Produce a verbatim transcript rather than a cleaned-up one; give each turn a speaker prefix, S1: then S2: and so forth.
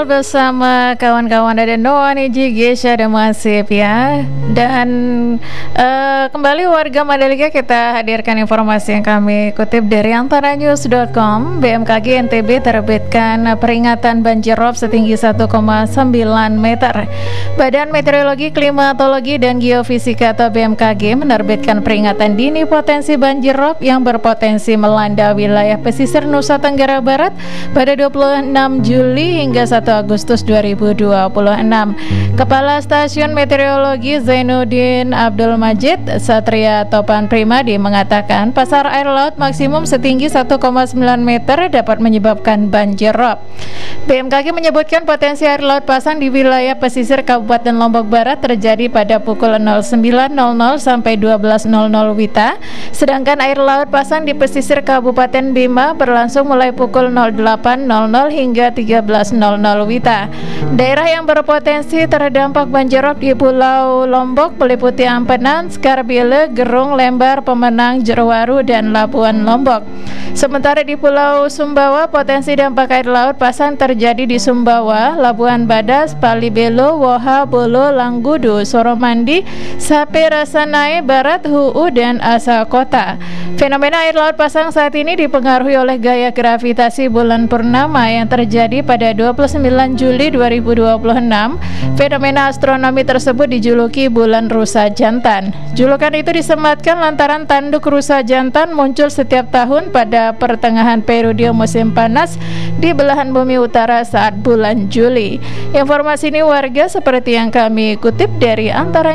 S1: ngobrol bersama kawan-kawan dari Noah Niji, Gesha dan Masif ya. Dan uh, kembali warga Mandalika, kita hadirkan informasi yang kami kutip dari antara news dot com. B M K G N T B terbitkan peringatan banjir rob setinggi satu koma sembilan meter. Badan Meteorologi, Klimatologi dan Geofisika atau B M K G menerbitkan peringatan dini potensi banjir rob yang berpotensi melanda wilayah pesisir Nusa Tenggara Barat pada dua puluh enam Juli hingga satu Agustus dua ribu dua puluh enam. Kepala Stasiun Meteorologi Zainuddin Abdul Majid Satria Topan Primadi mengatakan pasar air laut maksimum setinggi satu koma sembilan meter dapat menyebabkan banjir rob. B M K G menyebutkan potensi air laut pasang di wilayah pesisir Kabupaten Lombok Barat terjadi pada pukul nol sembilan nol nol sampai dua belas nol nol Wita, sedangkan air laut pasang di pesisir Kabupaten Bima berlangsung mulai pukul nol delapan nol nol hingga tiga belas nol nol Wita. Daerah yang berpotensi terdampak banjir rob di Pulau Lombok meliputi Ampenan, Skarbile, Gerung, Lembar, Pemenang, Jerowaru, dan Labuan Lombok. Sementara di Pulau Sumbawa, potensi dampak air laut pasang terjadi di Sumbawa, Labuan Badas, Palibelo, Woha, Bolo, Langgudu, Soromandi, Sape, Rasanai, Barat, Huu, dan Asa Kota. Fenomena air laut pasang saat ini dipengaruhi oleh gaya gravitasi bulan purnama yang terjadi pada dua puluh sembilan Juli dua ribu dua puluh enam. Fenomena astronomi tersebut dijuluki bulan rusa jantan. Julukan itu disematkan lantaran tanduk rusa jantan muncul setiap tahun pada pertengahan periode musim panas di belahan bumi utara saat bulan Juli. Informasi ini warga seperti yang kami kutip dari antara